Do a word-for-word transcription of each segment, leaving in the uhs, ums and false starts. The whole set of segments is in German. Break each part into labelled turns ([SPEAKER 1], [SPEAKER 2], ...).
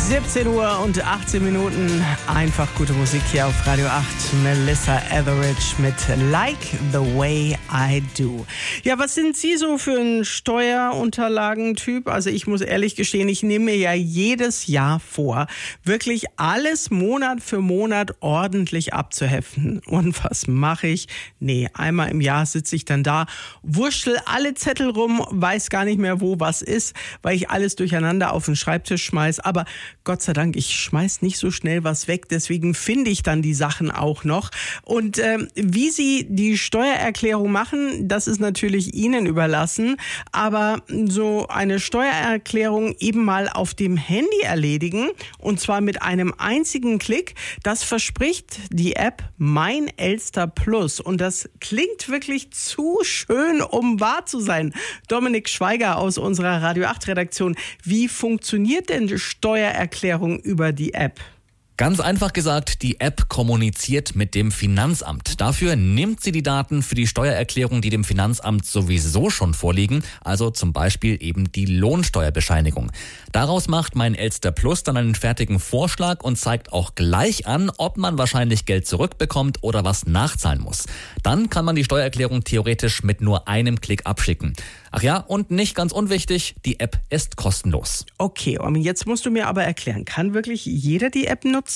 [SPEAKER 1] siebzehn Uhr und achtzehn Minuten. Einfach gute Musik hier auf Radio acht. Melissa Etheridge mit Like the Way I Do. Ja, was sind Sie so für ein Steuerunterlagentyp? Also ich muss ehrlich gestehen, ich nehme mir ja jedes Jahr vor, wirklich alles Monat für Monat ordentlich abzuheften. Und was mache ich? Nee, einmal im Jahr sitze ich dann da, wurschtel alle Zettel rum, weiß gar nicht mehr, wo was ist, weil ich alles durcheinander auf den Schreibtisch schmeiß. Aber Gott sei Dank, ich schmeiß nicht so schnell was weg, deswegen finde ich dann die Sachen auch noch. Und ähm, wie Sie die Steuererklärung machen, das ist natürlich Ihnen überlassen, aber so eine Steuererklärung eben mal auf dem Handy erledigen und zwar mit einem einzigen Klick, das verspricht die App Mein Elster Plus und das klingt wirklich zu schön, um wahr zu sein. Dominik Schweiger aus unserer Radio acht Redaktion, wie funktioniert denn die Steuererklärung über die App?
[SPEAKER 2] Ganz einfach gesagt, die App kommuniziert mit dem Finanzamt. Dafür nimmt sie die Daten für die Steuererklärung, die dem Finanzamt sowieso schon vorliegen, also zum Beispiel eben die Lohnsteuerbescheinigung. Daraus macht Mein Elster Plus dann einen fertigen Vorschlag und zeigt auch gleich an, ob man wahrscheinlich Geld zurückbekommt oder was nachzahlen muss. Dann kann man die Steuererklärung theoretisch mit nur einem Klick abschicken. Ach ja, und nicht ganz unwichtig, die App ist kostenlos.
[SPEAKER 1] Okay, und jetzt musst du mir aber erklären, kann wirklich jeder die App nutzen?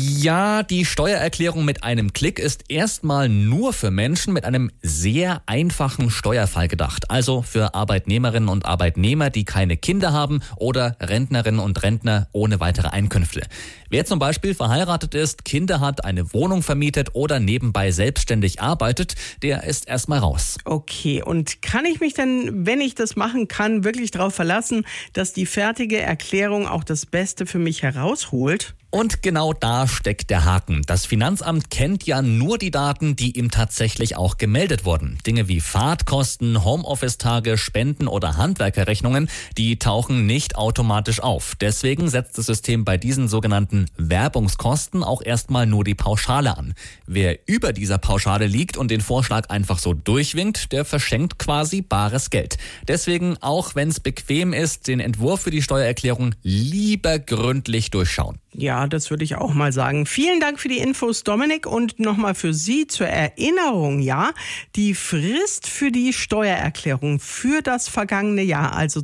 [SPEAKER 2] Ja, die Steuererklärung mit einem Klick ist erstmal nur für Menschen mit einem sehr einfachen Steuerfall gedacht. Also für Arbeitnehmerinnen und Arbeitnehmer, die keine Kinder haben oder Rentnerinnen und Rentner ohne weitere Einkünfte. Wer zum Beispiel verheiratet ist, Kinder hat, eine Wohnung vermietet oder nebenbei selbstständig arbeitet, der ist erstmal raus.
[SPEAKER 1] Okay, und kann ich mich denn, wenn ich das machen kann, wirklich darauf verlassen, dass die fertige Erklärung auch das Beste für mich herausholt?
[SPEAKER 2] Und genau da steckt der Haken. Das Finanzamt kennt ja nur die Daten, die ihm tatsächlich auch gemeldet wurden. Dinge wie Fahrtkosten, Homeoffice-Tage, Spenden oder Handwerkerrechnungen, die tauchen nicht automatisch auf. Deswegen setzt das System bei diesen sogenannten Werbungskosten auch erstmal nur die Pauschale an. Wer über dieser Pauschale liegt und den Vorschlag einfach so durchwinkt, der verschenkt quasi bares Geld. Deswegen, auch wenn es bequem ist, den Entwurf für die Steuererklärung lieber gründlich durchschauen.
[SPEAKER 1] Ja, das würde ich auch mal sagen. Vielen Dank für die Infos, Dominik. Und nochmal für Sie zur Erinnerung, ja, die Frist für die Steuererklärung für das vergangene Jahr, also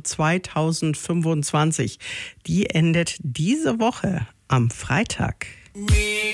[SPEAKER 1] zweitausendfünfundzwanzig, die endet diese Woche am Freitag.